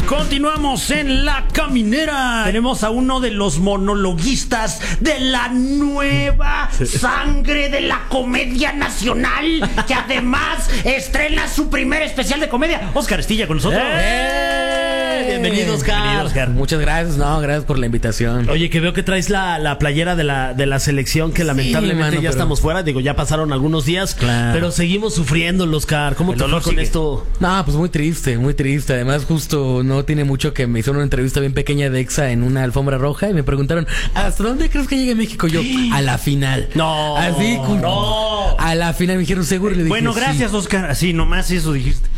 Continuamos en La Caminera. Tenemos a uno de los monologuistas de la nueva sangre de la comedia nacional, que además estrena su primer especial de comedia. Oscar Estilla con nosotros. Bienvenido, Oscar. Bienvenido, Oscar. Muchas gracias, gracias por la invitación. Oye, que veo que traes la playera de la selección, que lamentablemente ya estamos fuera. Digo, ya pasaron algunos días, pero seguimos sufriendo, Oscar. ¿Cómo te fue con esto? No, pues muy triste, muy triste. Además, justo no tiene mucho que me hicieron una entrevista bien pequeña de EXA en una alfombra roja y me preguntaron, ¿hasta dónde crees que llegue México? Yo, a la final. No. Así, a la final. Me dijeron, seguro. Le dije, bueno, gracias, Oscar. Así, nomás eso dijiste.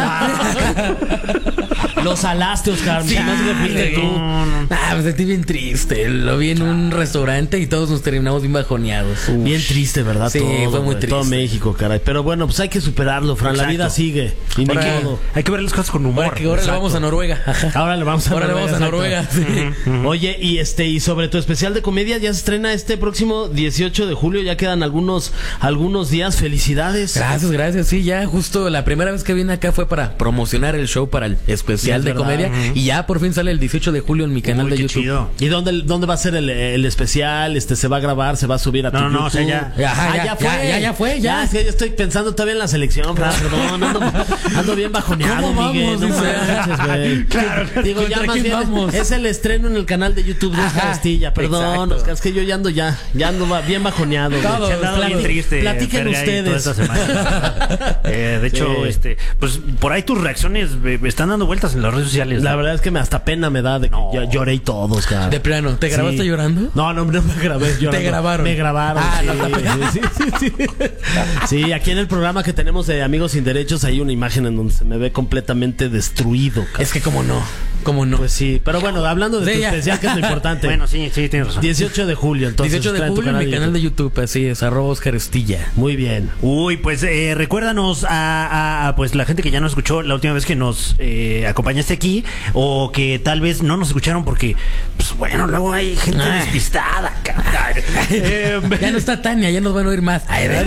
Lo salaste, Oscar. Sí, más que fuiste tú. Me sentí bien triste. Lo vi en un restaurante y todos nos terminamos bien bajoneados. Bien triste, ¿verdad? Sí, todo, fue muy triste. Todo México, caray. Pero bueno, pues hay que superarlo, Fran. Exacto. La vida sigue. Y ni modo. Hay que ver las cosas con humor. Ahora le vamos a Noruega. Ahora le vamos a Noruega. Sí. Oye, y sobre tu especial de comedia, ya se estrena este próximo 18 de julio. Ya quedan algunos días. Felicidades. Gracias. Sí, ya justo la primera vez que vine acá fue para promocionar el show para el especial de comedia. Y ya por fin sale el 18 de julio en mi canal de YouTube. Chido. ¿Y dónde va a ser el especial? ¿Se va a grabar? ¿Se va a subir a tu YouTube? No, o sea, ya. Ya fue. Sí, yo estoy pensando todavía en la selección. Perdón, ando bien bajoneado, ¿Cómo Miguel. vamos? No manches, güey. Claro. Digo, ya más bien vamos? es el estreno en el canal de YouTube de Oscar Estilla. Perdón, Oscar, es que yo ya ando bien bajoneado. Todo, Se ha dado bien triste. Platiquen Fergay, ustedes. toda esta semana. De hecho, pues por ahí tus reacciones están dando vueltas en las redes sociales. La verdad es que hasta pena me da de que yo lloré y todo, Oscar. De plano, ¿te grabaste llorando? No me grabé llorando. ¿Te grabaron? Me grabaron. Sí. Sí, aquí en el programa que tenemos de Amigos Sin Derechos hay una imagen en donde se me ve completamente destruido, cabrón. Es que cómo no. Pues sí, pero bueno, hablando de tu especial, que es lo importante. Bueno, sí, tienes razón. 18 de julio, entonces. 18 de julio en mi canal de YouTube, así es, @Oscar Estilla. Muy bien. Uy, pues recuérdanos a pues la gente que ya nos escuchó la última vez que nos acompañaste aquí, o que tal vez no nos escucharon porque, pues bueno, luego hay gente despistada, cabrón. Ya no está Tania, ya nos van a oír más.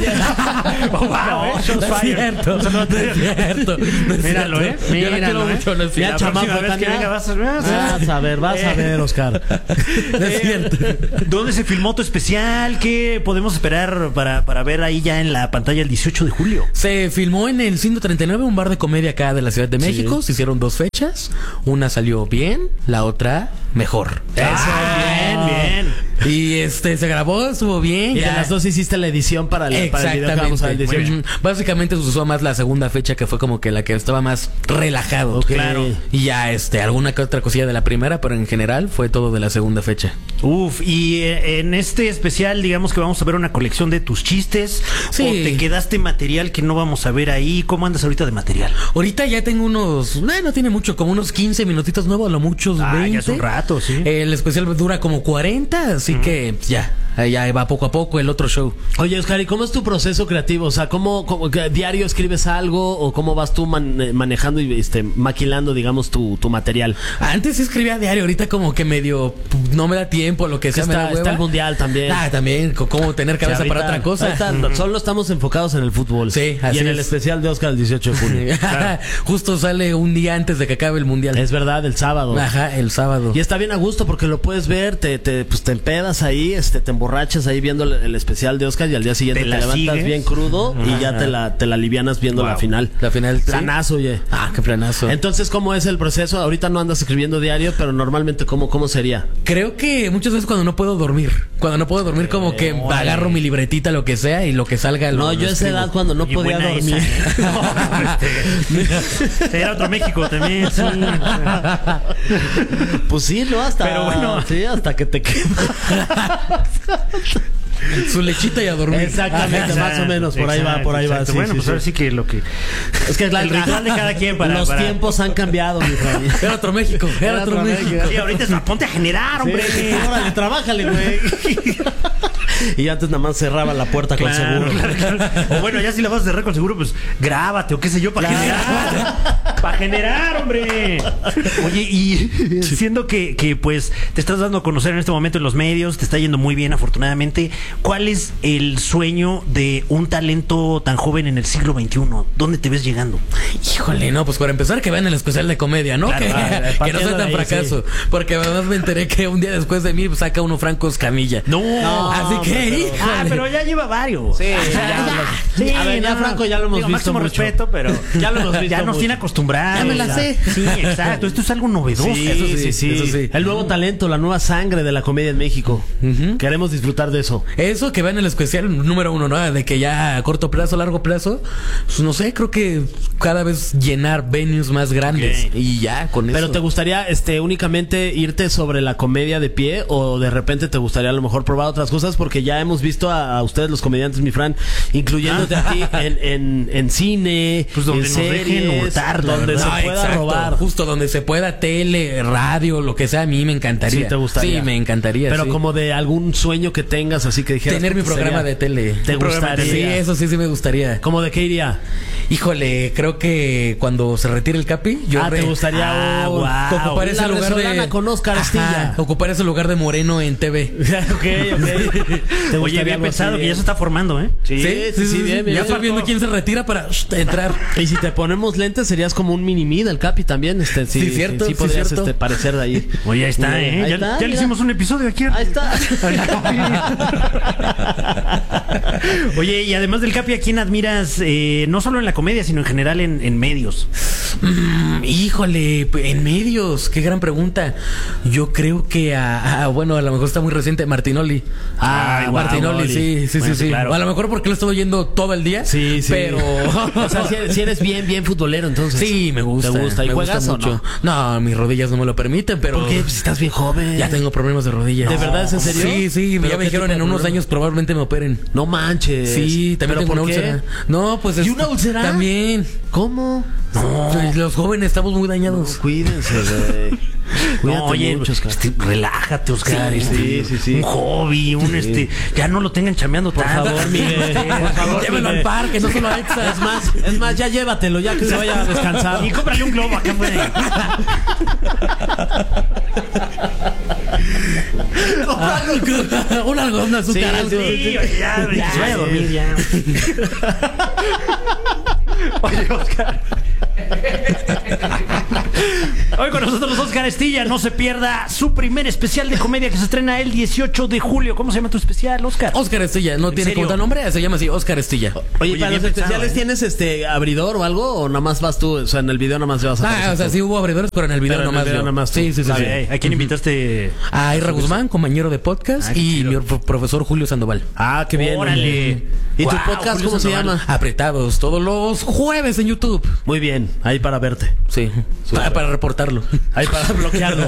Wow, shots No es fired. cierto. Míralo, Yo la quiero mucho, no es Ya, cierto. chamaco, próxima vez que Tania. venga vas a ver, Oscar. No es cierto. ¿Dónde se filmó tu especial? ¿Qué podemos esperar para ver ahí ya en la pantalla el 18 de julio? Se filmó en el 139, un bar de comedia acá de la Ciudad de México. Se hicieron 2 fechas. Una salió bien, la otra mejor. Bien. Y se grabó, estuvo bien. Y de las dos hiciste la edición para el video que vamos a ver el 18. Básicamente se usó más la segunda fecha, que fue como que la que estaba más relajado. Okay. Claro. Y ya alguna que otra cosilla de la primera, pero en general fue todo de la segunda fecha. Uf, y en este especial, digamos que vamos a ver una colección de tus chistes. Sí. ¿O te quedaste material que no vamos a ver ahí? ¿Cómo andas ahorita de material? Ahorita ya tengo unos, no tiene mucho, como unos 15 minutitos nuevos, a lo muchos 20. Ya es un rato, sí. El especial dura como 40, así que ya va poco a poco el otro show. Oye, Oscar, ¿y cómo es tu proceso creativo? O sea, ¿cómo diario escribes algo o cómo vas tú manejando y maquilando, digamos, tu material? Antes escribía diario, ahorita como que medio no me da tiempo, lo que sea. Está el mundial también. También, cómo tener cabeza ahorita, para otra cosa. Solo estamos enfocados en el fútbol. Sí, así y en es. el especial de Oscar el 18 de julio. Claro. Justo sale un día antes de que acabe el mundial. Es verdad, el sábado. El sábado. Y está bien a gusto porque lo puedes ver, te empedas ahí, te emborrachas ahí viendo el especial de Oscar y al día siguiente te levantas sigues bien crudo y ya te la alivianas viendo la final. La final. Planazo, oye. Qué planazo. Entonces, ¿cómo es el proceso? Ahorita no andas escribiendo diario, pero normalmente, ¿cómo sería? Creo que muchas veces cuando no puedo dormir, como que agarro mi libretita, lo que sea, y lo que salga. No, yo a esa edad cuando no podía dormir. Era otro México también. Sí. Pues sí, ¿no? Pero bueno. Sí, hasta que te quedas. Su lechita y a dormir. Exactamente, más o menos, por ahí va. Sí, bueno, pues ahora sí que lo que... Es que el ritual de cada quien los tiempos han cambiado, mi Fran. Era otro México. Sí, ahorita ponte a generar, hombre. Sí, órale, trabájale, güey. Y antes nada más cerraba la puerta con seguro. Claro. O bueno, ya si la vas a cerrar con seguro, pues grábate o qué sé yo, para generar. Para generar, hombre. Oye, y siendo que pues te estás dando a conocer en este momento en los medios, te está yendo muy bien, afortunadamente. ¿cuál es el sueño de un talento tan joven en el siglo XXI? ¿Dónde te ves llegando? Híjole, no, pues para empezar que vean el especial de comedia, ¿no? Claro, que no sea tan fracaso. Sí. Porque además me enteré que un día después de mí saca uno Franco Escamilla. No, así que, pero ya lleva varios. Sí, a ver, ya Franco ya lo hemos visto máximo mucho. Respeto, pero ya lo hemos visto ya nos tiene acostumbrados. Ya me la sé. Sí, exacto. Esto es algo novedoso. Sí, eso sí. El nuevo talento, la nueva sangre de la comedia en México. Queremos disfrutar de eso. Eso que vean el especial número 1, ¿no? De que ya a corto plazo, largo plazo, pues no sé, creo que cada vez llenar venues más grandes. Y ya, con eso. ¿Pero te gustaría únicamente irte sobre la comedia de pie o de repente te gustaría a lo mejor probar otras cosas? Porque ya hemos visto a ustedes los comediantes, mi Fran, incluyéndote a ti en cine, pues donde en nos dejen hurtar, donde se pueda robar. Justo donde se pueda, tele, radio, lo que sea, a mí me encantaría. Sí, te gustaría. Sí, me encantaría. Pero como de algún sueño que tengas, así que dijeras. Tener mi programa de tele. ¿Te gustaría? Sí, eso sí me gustaría. ¿Cómo de qué iría? Híjole, creo que cuando se retire el Capi, te gustaría ocupar ese lugar de con Oscar Estilla. Ocupar ese lugar de Moreno en TV. Ok. Oye, bien pensado que ya se está formando, ¿eh? Sí, bien. Ya estoy viendo quién se retira para entrar. Y si te ponemos lentes serías como un mini-mid del Capi también. Sí, cierto. Sí, podrías parecer de ahí. Oye, ahí está, ¿eh? Ya le hicimos un episodio aquí. Ahí está. Oye, y además del Capi, ¿a quién admiras? No solo en la comedia, sino en general en medios. Híjole, en medios, qué gran pregunta. Yo creo que bueno, a lo mejor está muy reciente, Martinoli. Martinoli, sí. Claro. A lo mejor porque lo he estado oyendo todo el día. Sí. Pero o sea, si eres bien futbolero, entonces. Sí, me gusta. ¿Te gusta? ¿Y juegas mucho? No, mis rodillas no me lo permiten, pero. ¿Por qué? Pues estás bien joven. Ya tengo problemas de rodillas. ¿De verdad es en serio? Sí, ya me dijeron en unos años probablemente me operen. No manches. Sí, también tengo una úlcera. No, pues ¿Y una úlcera? También. ¿Cómo? No, los jóvenes estamos muy dañados. No, cuídense, güey. No, oye, mucho, relájate, Oscar. Sí. Un hobby, ya no lo tengan chameando por favor, Miguel. Por favor, llévelo al parque, no solo a Exa. Es más, ya llévatelo, ya que se vaya a descansar. Y cómprale un globo acá afuera. Un algodón azúcar. Sí, ya, se vaya a dormir ya. Oye, Oscar. Hoy con nosotros Oscar Estilla. No se pierda su primer especial de comedia que se estrena el 18 de julio. ¿Cómo se llama tu especial, Oscar? Oscar Estilla. No tiene como tal nombre, se llama así, Oscar Estilla. Oye, para los especiales ¿tienes abridor o algo? ¿O nada más vas tú? O sea, en el video nada más vas a o sea, sí hubo abridores, pero en el video nada más. Sí. ¿A quién invitaste? A Ira Guzmán, compañero de podcast, y mi profesor Julio Sandoval. Ah, qué bien. Órale. ¿Y tu podcast cómo se llama? Apretados, todos los jueves en YouTube. Muy bien, ahí para verte. Sí, para reportarlo. Ahí para bloquearlo.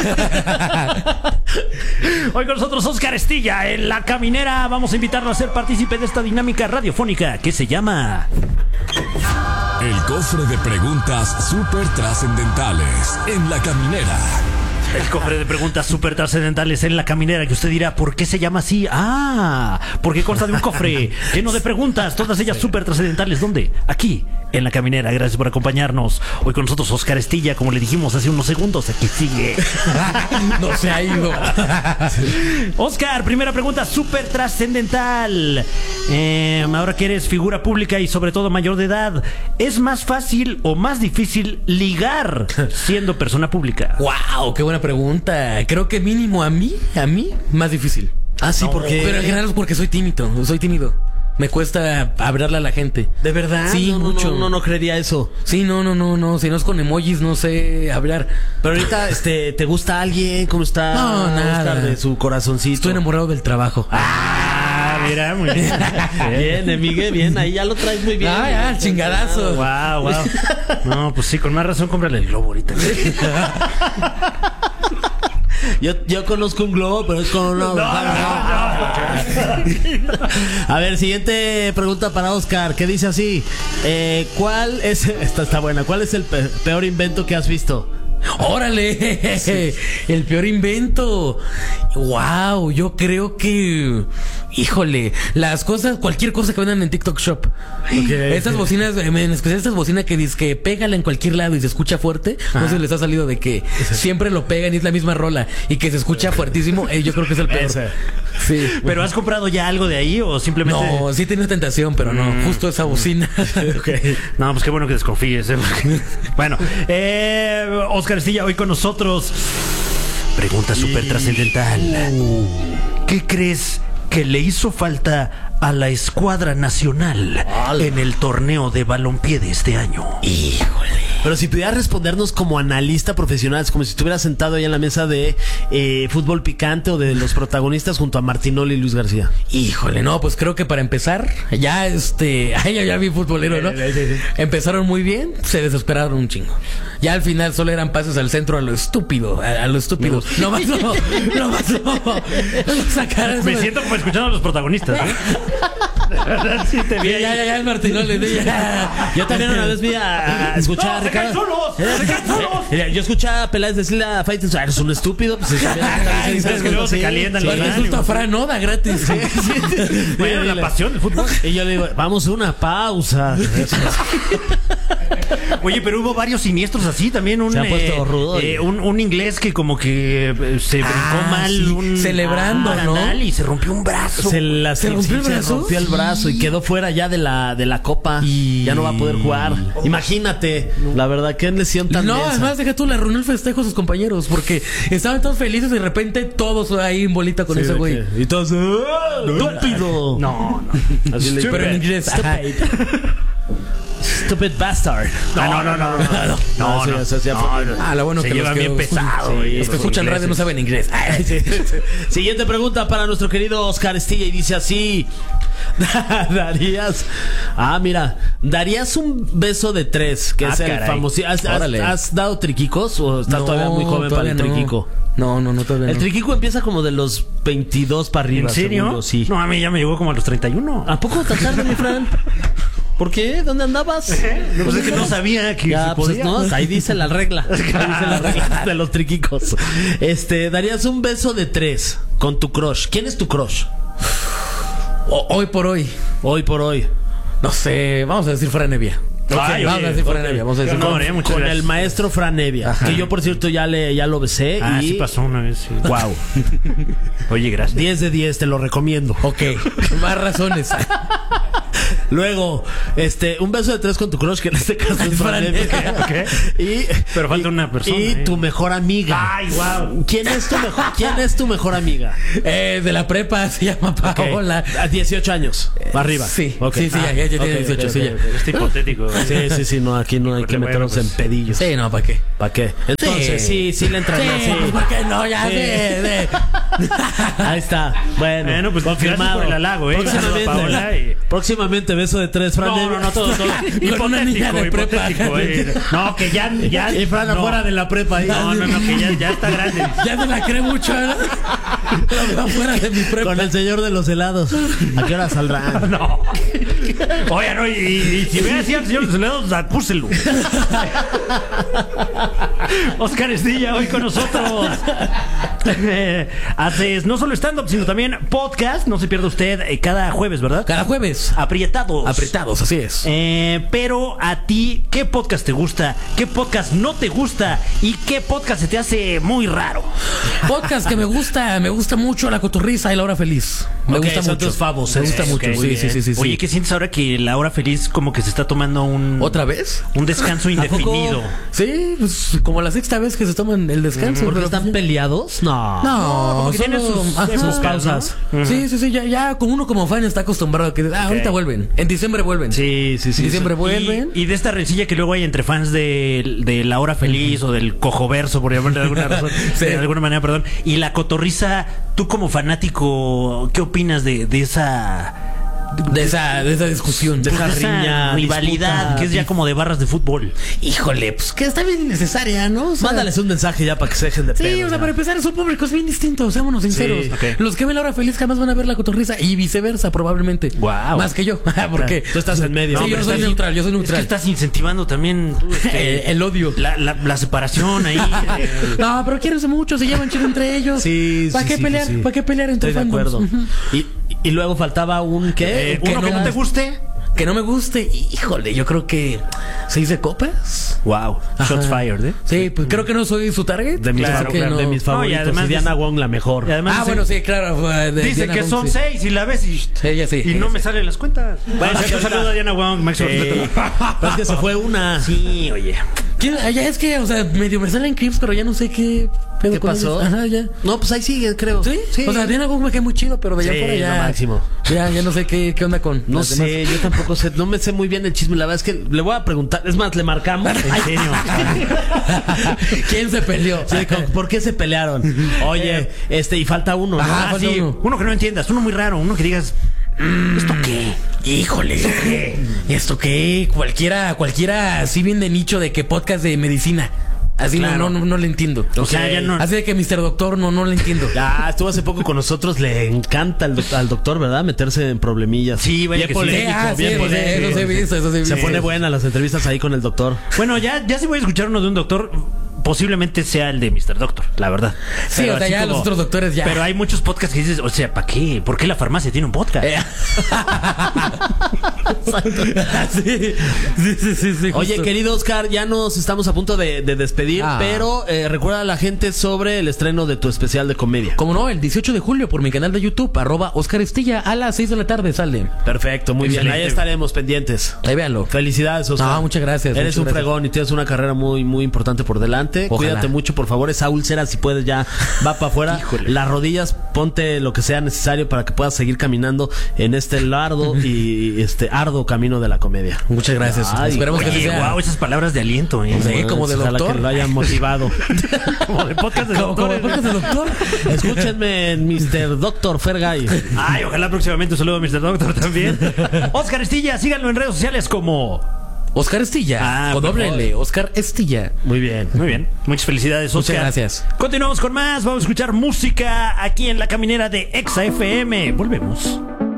Hoy con nosotros Oscar Estilla en La Caminera. Vamos a invitarlo a ser partícipe de esta dinámica radiofónica que se llama El cofre de preguntas súper trascendentales en La Caminera. El cofre de preguntas súper trascendentales en La Caminera, que usted dirá, ¿por qué se llama así? Porque consta de un cofre lleno de preguntas, todas ellas súper trascendentales. ¿Dónde? Aquí, en La Caminera. Gracias por acompañarnos. Hoy con nosotros Oscar Estilla, como le dijimos hace unos segundos. Aquí sigue. No se ha ido. Oscar, primera pregunta súper trascendental. Ahora que eres figura pública y sobre todo mayor de edad, ¿es más fácil o más difícil ligar siendo persona pública? ¡Wow! ¡Qué buena pregunta! Creo que mínimo a mí, más difícil. Sí, porque... Pero en general es porque soy tímido. Me cuesta hablarle a la gente. ¿De verdad? Sí, mucho. No creería eso. Sí, no. Si no es con emojis, no sé hablar. Pero ahorita, ¿te gusta alguien? ¿Cómo está? No, nada. Oscar, de su corazoncito. Estoy enamorado del trabajo. Mira, muy bien. Bien, Miguel, bien. Ahí ya lo traes muy bien. Ya, chingadazo. Wow. No, pues sí, con más razón cómprale el globo ahorita. Yo conozco un globo, pero es con una... A ver, siguiente pregunta para Oscar, que dice así: ¿cuál es... Esta está buena. ¿Cuál es el peor invento que has visto? ¡Órale! Sí. El peor invento. ¡Wow! Yo creo que... Híjole, cualquier cosa que vendan en TikTok Shop. Estas bocinas, en especial estas bocinas que dice que pégala en cualquier lado y se escucha fuerte. No sé si les ha salido de que siempre lo pegan y es la misma rola y que se escucha fuertísimo. Yo creo que es el peor. Sí. ¿Pero has comprado ya algo de ahí o simplemente...? No, sí tenía tentación, pero no. Justo esa bocina. Okay. No, pues qué bueno que desconfíes. Bueno, Oscar Estilla hoy con nosotros. Pregunta súper trascendental. ¿Qué crees que le hizo falta a la escuadra nacional en el torneo de balompié de este año? Híjole. Pero si pudieras respondernos como analista profesional, como si estuvieras sentado ahí en la mesa de Fútbol Picante o de los protagonistas junto a Martinoli y Luis García. Híjole, no, pues creo que para empezar, ya ya vi futbolero, ¿no? Sí. Empezaron muy bien, se desesperaron un chingo. Ya al final solo eran pases al centro a lo estúpido, a lo estúpido. No más no. Sacar Me siento como escuchando a los protagonistas, ¿eh? De verdad, sí te vi. Ya, el Martinoli. Yo también una vez vi a escuchar a ¡Se caen Ricardo. solos! Yo escuché a Peláez decirle a Faites, eres un estúpido. Pues, ¿Sabes que luego se calientan los Resulta ánimos? Fran Oda gratis. Bueno, la pasión del fútbol. Y yo le digo, vamos a una pausa. Oye, pero hubo varios siniestros así. También Se ha puesto rudo. un inglés que como que se brincó mal. Sí, celebrando, ¿no? baranal y se rompió un brazo. ¿Se rompió el brazo? Se rompió el brazo y quedó fuera ya de la copa. Ya no va a poder jugar. Imagínate, la verdad, qué lesión tan No, densa. además deja tú, le arruinó el festejo a sus compañeros porque estaban todos felices y de repente todos ahí en bolita con ese güey. Y todos, estúpido. No. Así le- Pero en inglés. Ajá. Stupid bastard. No. Lo bueno Se que lleva los que bien pesado. los que escuchan radio no saben inglés. Siguiente pregunta para nuestro querido Oscar Estilla y dice así: ¿darías un beso de 3? Que es el caray. famoso. Órale. ¿Has dado triquicos o estás todavía muy joven para el triquico? No, todavía El no. triquico empieza como de los 22 para arriba. ¿En serio? según yo, sí. No, a mí ya me llegó como a los 31. ¿A poco tan tarde, mi Fran? ¿Por qué? ¿Dónde andabas? No, pues es que no sabía que Ya, se pues podía. no, ahí dice la regla. Ahí dice la regla de los triquicos. Darías un beso de 3 con tu crush. ¿Quién es tu crush? Hoy por hoy. Hoy por hoy. No sé, vamos a decir Fran Evia. Ay, Vamos a decir Fran Evia. Vamos a decir Qué honor, muchas Con gracias. el maestro Fran Evia. Que yo, por cierto, ya lo besé. Ah, y sí pasó una vez. Sí. wow. Oye, gracias. 10 de 10, te lo recomiendo. Ok, más razones. Luego, un beso de 3 con tu crush, que en este caso es Fran Evia. Ok. Pero falta una persona. Y tu mejor amiga. Ay, wow. ¿Quién es tu mejor amiga? De la prepa se llama Paola. A 18 años. Arriba. Sí, Ok. sí, ya tiene 18, sí, ya. Este hipotético. Sí, no, aquí no hay que Bueno, meternos pues, en pedillos. Sí, no, ¿para qué? ¿Para qué? Entonces, sí le entraría. Sí, pues, ¿por qué no? Ya, Sí. Ahí está. Bueno, pues gracias por el halago, Próximamente, Paola, y- próximamente beso de 3, Fran. No, todo. Con una niña de prepa. No, que ya. Y Fran no. afuera de la prepa ahí. No, que ya está grande. Ya se la cree mucho, ¿no? Lo veo fuera de mi prepa. Con el señor de los helados. ¿A qué hora saldrán? No. Oye, no, y si ve así al señor de Soledos, acúselo. Oscar Estilla, hoy con nosotros. Haces no solo stand-up, sino también podcast. No se pierda usted cada jueves, ¿verdad? Cada jueves. Apretados. Así es. Pero a ti, ¿qué podcast te gusta? ¿Qué podcast no te gusta? ¿Y qué podcast se te hace muy raro? Podcast que me gusta mucho La Cotorrisa y La Hora Feliz. Me Ok, gusta son mucho. tus favos, Me gusta mucho. Ok, Sí, sí. Oye, ¿qué sientes ahora que La Hora Feliz como que se está tomando ¿Otra vez? un descanso ¿A poco? indefinido? Sí, pues como la sexta vez que se toman el descanso. ¿Porque pero están pues, peleados? No. No, como que tienen sus épocas, pausas. ¿no? Sí, ya con uno como fan está acostumbrado a que ahorita vuelven. En diciembre vuelven. Sí. En diciembre vuelven. Y de esta rencilla que luego hay entre fans de La Hora Feliz o del Cojoverso, por llamarle de alguna razón, Sí. de alguna manera, perdón. Y La Cotorrisa, tú como fanático, ¿qué opinas de esa De esa discusión. De esa riña, rivalidad disputa, que es ya como de barras de fútbol? Híjole, pues que está bien innecesaria, ¿no? O sea, Mándales un mensaje ya para que se dejen de Sí, pedos, o sea, ya. para empezar, son públicos bien distintos, seámonos sinceros. Sí, ok. Los que ven La Hora Feliz jamás van a ver La Cotorrisa y viceversa, probablemente. Guau. Más que yo. Porque Tú estás en medio. Sí, No, yo pero soy estás- neutral, yo soy Es que neutral. estás incentivando también tú, El odio. la separación ahí. No, pero quiérense mucho, se llevan chido entre ellos. Sí, ¿Para sí, qué sí, pelear? sí. ¿Para qué pelear entre Estoy de fandoms? acuerdo. Ujú. Y luego faltaba un ¿qué? Uno que no te guste. que no me guste, híjole, yo creo que 6 de copas. Wow. Shots fired, ¿eh? Sí, pues creo que no soy su target. De mis, Claro que no. de mis favoritos. No, y además y Diana Wong la mejor. Y además Bueno, sí, claro. dice Diana que Wong, son sí. 6 y la ves y Ella sí. y no me salen las cuentas. Bueno, un saludo a Diana Wong, máximo respeto. Pero es que se fue una. Sí, oye. Ya es que, o sea, medio me salen clips, pero ya no sé qué pedo ¿Qué con pasó? ellos. Ajá, ya. No, pues ahí siguen, creo. ¿Sí? O sea, Diana Wong me cae muy chido, pero de allá Sí, por allá. es lo máximo. Ya no sé qué onda con. No las sé, demás. yo tampoco sé, no me sé muy bien el chisme. La verdad es que le voy a preguntar. Es más, le marcamos. En serio. ¿Quién se peleó? Sí, ¿por qué se pelearon? Oye, y falta uno, ¿no? Ajá, falta Sí, uno. uno que no entiendas, uno muy raro, uno que digas, ¿esto qué? Híjole. ¿Esto qué? Cualquiera así bien de nicho de que podcast de medicina. Así Claro. no le entiendo. O sea, ya no. Así de que Mr. Doctor no le entiendo. Ya, estuvo hace poco con nosotros. Le encanta al doctor, ¿verdad? Meterse en problemillas. Sí, vaya bien que sí. polémico, bien pues, polémico. eso se he visto. Se pone buena las entrevistas ahí con el doctor. Bueno, ya si voy a escuchar uno de un doctor, posiblemente sea el de Mr. Doctor, la verdad. Sí, Pero o sea, así ya los otros doctores ya. Pero hay muchos podcasts que dices, o sea, ¿para qué? ¿Por qué la farmacia tiene un podcast? Sí, Oye, justo. querido Oscar, ya nos estamos a punto de despedir, pero recuerda a la gente sobre el estreno de tu especial de comedia. Como no, el 18 de julio por mi canal de YouTube, @Oscar Estilla, a las 6 de la tarde sale. Perfecto, muy bien. Excelente. Ahí estaremos pendientes. Ahí véanlo. Felicidades, Oscar. No, muchas gracias. Eres muchas un gracias. fregón y tienes una carrera muy, muy importante por delante. Ojalá. Cuídate mucho, por favor. Esa úlcera, si puedes, ya va para afuera. Las rodillas, ponte lo que sea necesario para que puedas seguir caminando en este largo y arduo camino de la comedia. Muchas gracias. Ay, Esperemos que así Oye, sea. wow, esas palabras de aliento, ¿eh? Sí, como de Ojalá doctor. que lo hayan motivado. Como de podcast de Como doctores. podcast de doctor. Escúchenme en Mr. Doctor Fergay. Ay, ojalá próximamente un saludo a Mr. Doctor también. Oscar Estilla, síganlo en redes sociales como... Oscar Estilla. Ah, Con por doble favor. L. Oscar Estilla. Muy bien. Muy bien, muchas felicidades, Oscar. Muchas gracias. Continuamos con más, vamos a escuchar música aquí en La Caminera de Exa FM. Volvemos.